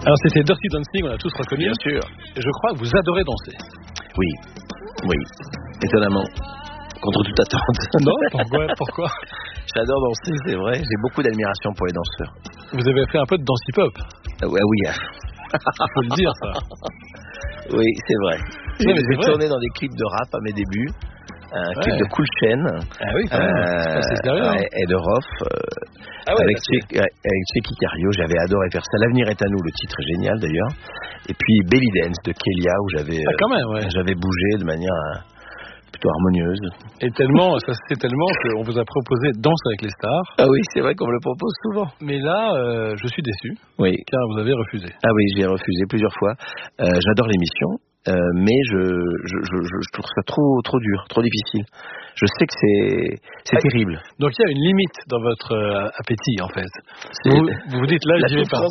Alors c'était Dirty Dancing, on a tous reconnu. Bien sûr. Je crois que vous adorez danser. Oui, étonnamment. Contre toute attente. Non, pourquoi? J'adore danser, c'est vrai. J'ai beaucoup d'admiration pour les danseurs. Vous avez fait un peu de danse hip-hop. Ouais, oui. Faut le dire, ça. Oui, c'est vrai. J'ai vrai. tourné dans des clips de rap à mes débuts. Un clip de Cool Chain. Ah oui, quand même. C'est sérieux. Hein. Et de Rof. Avec Checky Cario, j'avais adoré faire ça. L'avenir est à nous, le titre est génial d'ailleurs. Et puis Belly Dance de Kélia, où j'avais bougé de manière plutôt harmonieuse. Et tellement, c'est tellement qu'on vous a proposé Danse avec les stars. Ah oui, c'est vrai qu'on me le propose souvent. Mais là, je suis déçu. Oui. Car vous avez refusé. Ah oui, j'ai refusé plusieurs fois. J'adore l'émission. Mais je trouve ça trop dur, trop difficile. Je sais que c'est terrible. Donc il y a une limite dans votre appétit en fait. Vous dites là, j'y vais pas.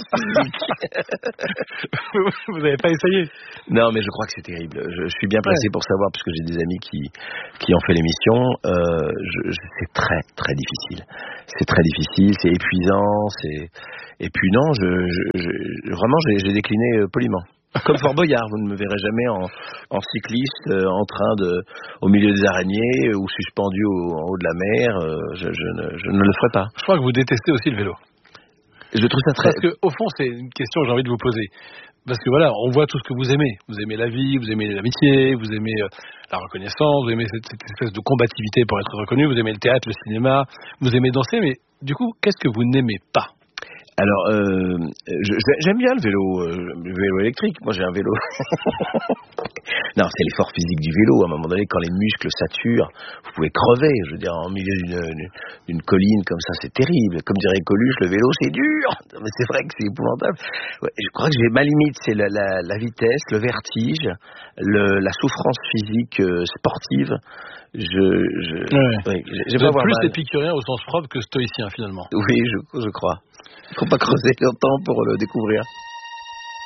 Vous n'avez pas essayé? Non, mais je crois que c'est terrible. Je suis bien placé pour savoir, puisque j'ai des amis qui ont fait l'émission. C'est très difficile. C'est très difficile, c'est épuisant. Et puis non, vraiment j'ai décliné poliment. Comme Fort Boyard, vous ne me verrez jamais en cycliste, en train au milieu des araignées ou suspendu en haut de la mer. Je ne le ferai pas. Je crois que vous détestez aussi le vélo. Je trouve ça très... Parce que au fond, c'est une question que j'ai envie de vous poser. Parce que voilà, on voit tout ce que vous aimez. Vous aimez la vie, vous aimez l'amitié, vous aimez la reconnaissance, vous aimez cette espèce de combativité pour être reconnu, vous aimez le théâtre, le cinéma, vous aimez danser, mais du coup, qu'est-ce que vous n'aimez pas? Alors, j'aime bien le vélo électrique. Moi, j'ai un vélo. Non, c'est l'effort physique du vélo. À un moment donné, quand les muscles saturent, vous pouvez crever. Je veux dire, en milieu d'une colline comme ça, c'est terrible. Comme dirait Coluche, le vélo, c'est dur. Mais c'est vrai que c'est épouvantable. Ouais, je crois que ma limite, c'est la vitesse, le vertige, la souffrance physique sportive. Vous êtes plus épicurien au sens propre que stoïcien, finalement. Oui, je crois. Il ne faut pas creuser longtemps pour le découvrir.